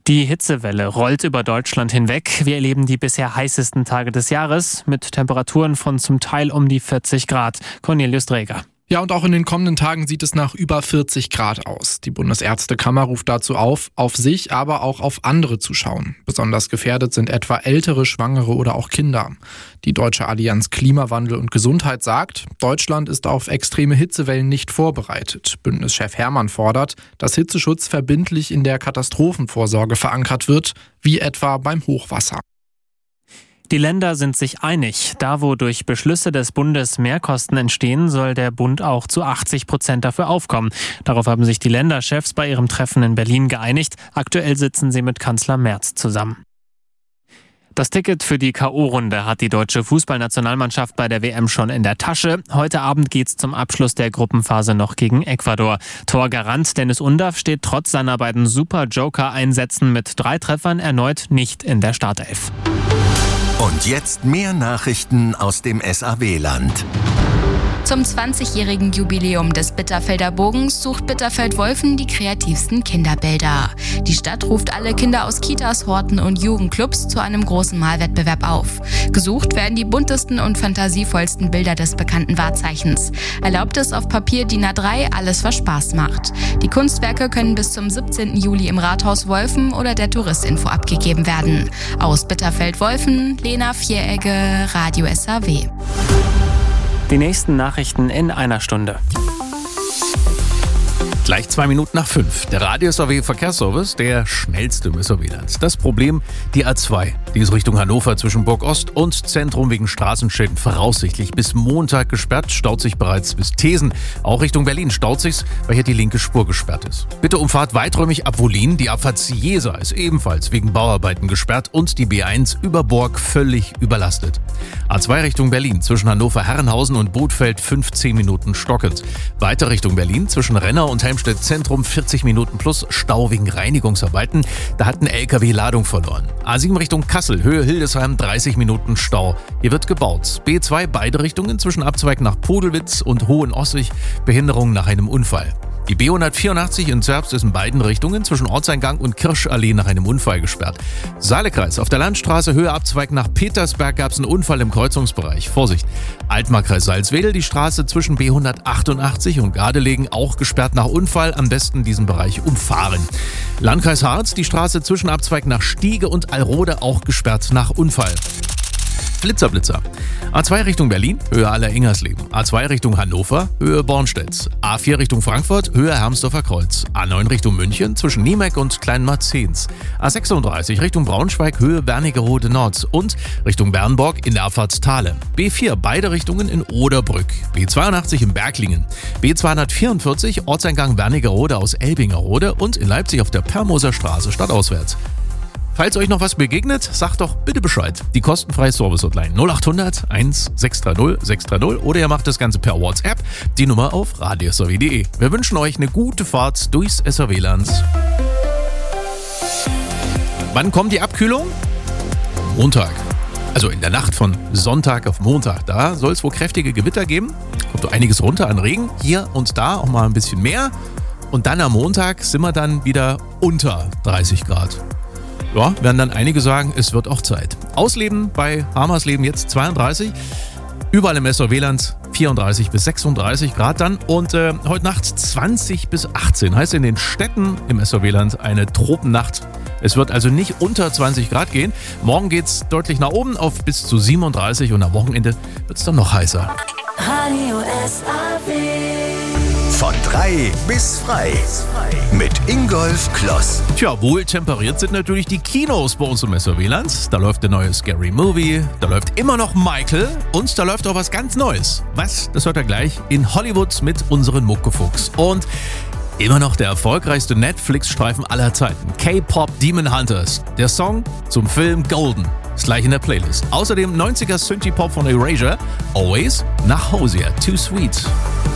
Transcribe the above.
Die Hitzewelle rollt über Deutschland hinweg. Wir erleben die bisher heißesten Tage des Jahres mit Temperaturen von zum Teil um die 40 Grad. Cornelius Dreger. Ja, und auch in den kommenden Tagen sieht es nach über 40 Grad aus. Die Bundesärztekammer ruft dazu auf sich, aber auch auf andere zu schauen. Besonders gefährdet sind etwa ältere, Schwangere oder auch Kinder. Die Deutsche Allianz Klimawandel und Gesundheit sagt, Deutschland ist auf extreme Hitzewellen nicht vorbereitet. Bündnischef Herrmann fordert, dass Hitzeschutz verbindlich in der Katastrophenvorsorge verankert wird, wie etwa beim Hochwasser. Die Länder sind sich einig. Da, wo durch Beschlüsse des Bundes Mehrkosten entstehen, soll der Bund auch zu 80% dafür aufkommen. Darauf haben sich die Länderchefs bei ihrem Treffen in Berlin geeinigt. Aktuell sitzen sie mit Kanzler Merz zusammen. Das Ticket für die K.O.-Runde hat die deutsche Fußballnationalmannschaft bei der WM schon in der Tasche. Heute Abend geht's zum Abschluss der Gruppenphase noch gegen Ecuador. Torgarant Dennis Undaff steht trotz seiner beiden Super-Joker-Einsätzen mit 3 Treffern erneut nicht in der Startelf. Und jetzt mehr Nachrichten aus dem SAW-Land. Zum 20-jährigen Jubiläum des Bitterfelder Bogens sucht Bitterfeld-Wolfen die kreativsten Kinderbilder. Die Stadt ruft alle Kinder aus Kitas, Horten und Jugendclubs zu einem großen Malwettbewerb auf. Gesucht werden die buntesten und fantasievollsten Bilder des bekannten Wahrzeichens. Erlaubt ist auf Papier DIN A3 alles, was Spaß macht. Die Kunstwerke können bis zum 17. Juli im Rathaus Wolfen oder der Touristinfo abgegeben werden. Aus Bitterfeld-Wolfen, Lena Vieregge, Radio SAW. Die nächsten Nachrichten in einer Stunde. Gleich 2 Minuten nach 5. Der Radio SAW Verkehrsservice, der schnellste im SAW-Land. Das Problem, die A2. Die ist Richtung Hannover zwischen Burg Ost und Zentrum wegen Straßenschäden voraussichtlich bis Montag gesperrt. Staut sich bereits bis Thesen. Auch Richtung Berlin staut sich's, weil hier die linke Spur gesperrt ist. Bitte umfahrt weiträumig ab Wollin. Die Abfahrt Ciesa ist ebenfalls wegen Bauarbeiten gesperrt und die B1 über Borg völlig überlastet. A2 Richtung Berlin zwischen Hannover-Herrenhausen und Bothfeld 15 Minuten stockend. Weiter Richtung Berlin zwischen Renner und Helmstedt Zentrum 40 Minuten plus Stau wegen Reinigungsarbeiten. Da hat ein LKW Ladung verloren. A7 Richtung Kassel, Höhe Hildesheim 30 Minuten Stau. Hier wird gebaut. B2 beide Richtungen zwischen Abzweig nach Podelwitz und Hohenossig. Behinderung nach einem Unfall. Die B184 in Zerbst ist in beiden Richtungen zwischen Ortseingang und Kirschallee nach einem Unfall gesperrt. Saalekreis auf der Landstraße Höhe Abzweig nach Petersberg gab es einen Unfall im Kreuzungsbereich. Vorsicht! Altmarkkreis Salzwedel, die Straße zwischen B188 und Gardelegen auch gesperrt nach Unfall. Am besten diesen Bereich umfahren. Landkreis Harz, die Straße zwischen Abzweig nach Stiege und Alrode auch gesperrt nach Unfall. Blitzer. A2 Richtung Berlin, Höhe Aller-Ingersleben. A2 Richtung Hannover, Höhe Bornstedt. A4 Richtung Frankfurt, Höhe Hermsdorfer Kreuz. A9 Richtung München, zwischen Niemeck und Kleinmarzens. A36 Richtung Braunschweig, Höhe Wernigerode Nord. Und Richtung Bernburg in der Abfahrt Thale. B4 beide Richtungen in Oderbrück. B82 in Berglingen. B244 Ortseingang Wernigerode aus Elbingerode und in Leipzig auf der Permoser Straße stadtauswärts. Falls euch noch was begegnet, sagt doch bitte Bescheid. Die kostenfreie Service-Hotline 0800 1630 630 oder ihr macht das Ganze per WhatsApp. Die Nummer auf radiosaw.de. Wir wünschen euch eine gute Fahrt durchs SAW-Land. Wann kommt die Abkühlung? Montag. Also in der Nacht von Sonntag auf Montag. Da soll es wohl kräftige Gewitter geben. Kommt so einiges runter an Regen. Hier und da auch mal ein bisschen mehr. Und dann am Montag sind wir dann wieder unter 30 Grad. Ja, werden dann einige sagen, es wird auch Zeit. Ausleben bei Hamersleben jetzt 32. Überall im SAW-Land 34 bis 36 Grad dann. Und heute Nacht 20 bis 18. Heißt in den Städten im SAW-Land eine Tropennacht. Es wird also nicht unter 20 Grad gehen. Morgen geht's deutlich nach oben auf bis zu 37 und am Wochenende wird's dann noch heißer. Radio SAW. Von 3 bis frei. Mit Ingolf Kloss. Tja, wohl temperiert sind natürlich die Kinos bei uns im SAW-Land. Da läuft der neue Scary Movie, da läuft immer noch Michael und da läuft auch was ganz Neues. Was? Das hört ihr gleich in Hollywood mit unseren Muckefuchs. Und immer noch der erfolgreichste Netflix-Streifen aller Zeiten. K-Pop Demon Hunters. Der Song zum Film Golden. Ist gleich in der Playlist. Außerdem 90er Synthie-Pop von Erasure. Always nach Hosier. Too Sweet.